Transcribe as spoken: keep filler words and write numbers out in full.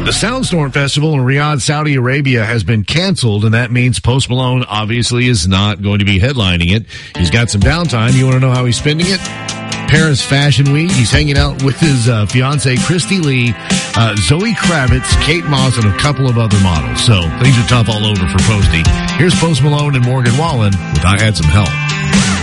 The Soundstorm Festival in Riyadh, Saudi Arabia has been canceled, and that means Post Malone obviously is not going to be headlining it. He's got some downtime. You want to know how he's spending it? Paris Fashion Week. He's hanging out with his uh, fiancée, Christy Lee, uh, Zoe Kravitz, Kate Moss, and a couple of other models. So things are tough all over for Posty. Here's Post Malone and Morgan Wallen with I Had Some Help.